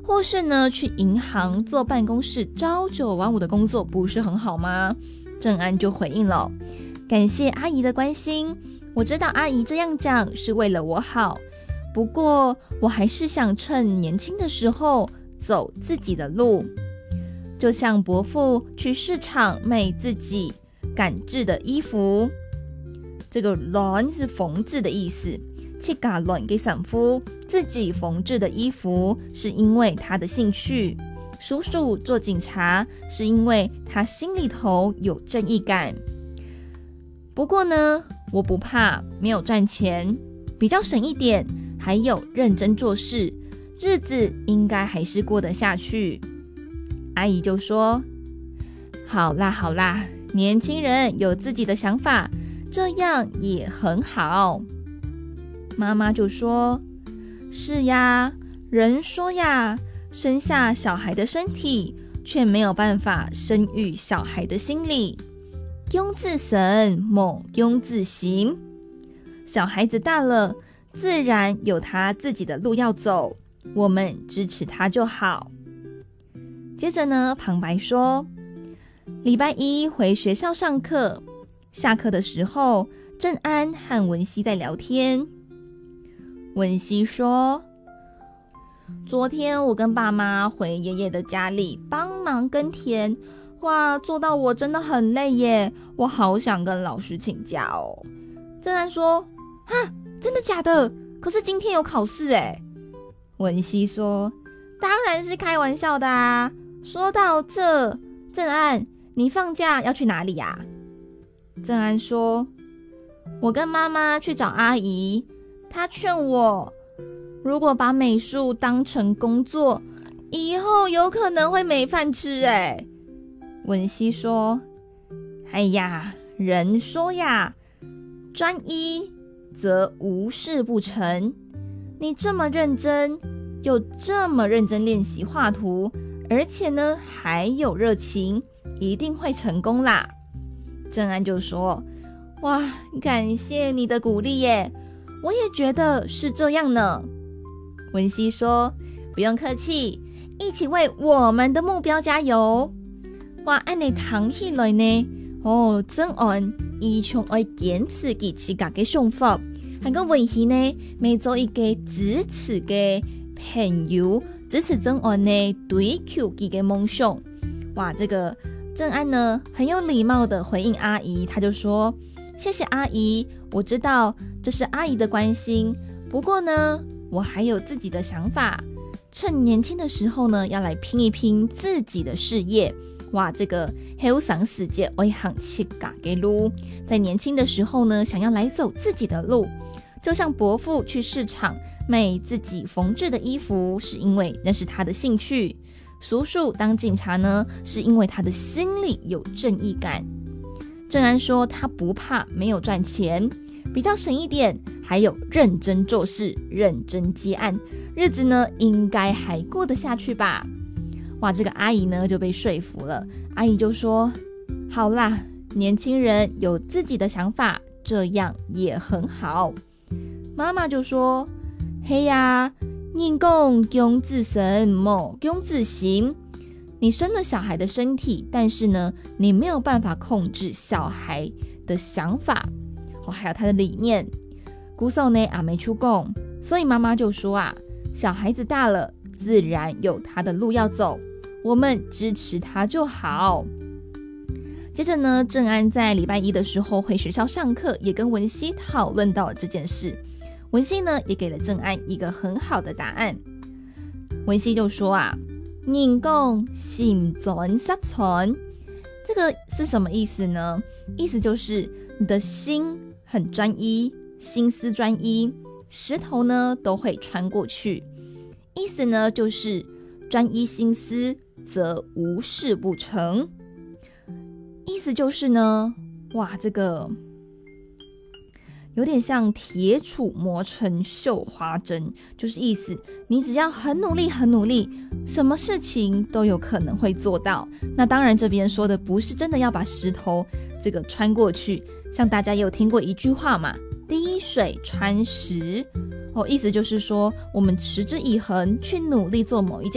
或是呢去银行做办公室朝九晚五的工作，不是很好吗？郑安就回应了，感谢阿姨的关心，我知道阿姨这样讲是为了我好，不过我还是想趁年轻的时候走自己的路，就像伯父去市场卖自己赶制的衣服，这个乱是缝制的意思，去嘎乱给散夫自己缝制的衣服是因为他的兴趣，叔叔做警察是因为他心里头有正义感。不过呢，我不怕没有赚钱，比较省一点，还有认真做事，日子应该还是过得下去。阿姨就说，好啦好啦，年轻人有自己的想法，这样也很好。妈妈就说，是呀，人说呀，生下小孩的身体，却没有办法生育小孩的心理。庸自神，莫庸自行。小孩子大了，自然有他自己的路要走，我们支持他就好。接着呢，旁白说，礼拜一回学校上课，下课的时候，郑安和文熙在聊天。文熙说，昨天我跟爸妈回爷爷的家里帮忙耕田，哇，做到我真的很累耶，我好想跟老师请假哦。郑安说，哈，真的假的？可是今天有考试耶。文熙说，当然是开玩笑的啊。说到这，郑安，你放假要去哪里呀？郑安说，我跟妈妈去找阿姨，她劝我，如果把美术当成工作，以后有可能会没饭吃耶。文熙说，哎呀，人说呀，专一则无事不成，你这么认真，又这么认真练习画图，而且呢还有热情，一定会成功啦。郑安就说，哇，感谢你的鼓励耶，我也觉得是这样呢。文熙说，不用客气，一起为我们的目标加油。哇，按你谈起来呢，郑安伊从爱坚持自己嘅想法，还个文熙呢，每做一个支持嘅朋友，支持郑安呢追求自己嘅梦想。哇，这个郑安呢很有礼貌的回应阿姨，他就说，谢谢阿姨，我知道这是阿姨的关心，不过呢我还有自己的想法，趁年轻的时候呢要来拼一拼自己的事业。哇，这个很想世界为行去嘎给路，在年轻的时候呢想要来走自己的路，就像伯父去市场卖自己缝制的衣服，是因为那是他的兴趣，叔叔当警察呢是因为他的心里有正义感。郑安说，他不怕没有赚钱，比较省一点，还有认真做事，认真接案，日子呢应该还过得下去吧。哇，这个阿姨呢就被说服了，阿姨就说，好啦，年轻人有自己的想法，这样也很好。妈妈就说，嘿呀，人讲庸自神，莫庸自行，你生了小孩的身体，但是呢你没有办法控制小孩的想法，还有他的理念，姑嫂呢没出供，所以妈妈就说啊，小孩子大了，自然有他的路要走，我们支持他就好。接着呢，郑安在礼拜一的时候回学校上课，也跟文熙讨论到了这件事。文熙呢也给了郑安一个很好的答案。文熙就说啊，人讲心专杀存，这个是什么意思呢？意思就是你的心很专一，心思专一，石头呢都会穿过去。意思呢就是专一心思则无事不成。意思就是呢，哇，这个有点像铁杵磨成绣花针，就是意思你只要很努力很努力，什么事情都有可能会做到。那当然这边说的不是真的要把石头这个穿过去，像大家也有听过一句话嘛，滴水穿石，意思就是说我们持之以恒去努力做某一件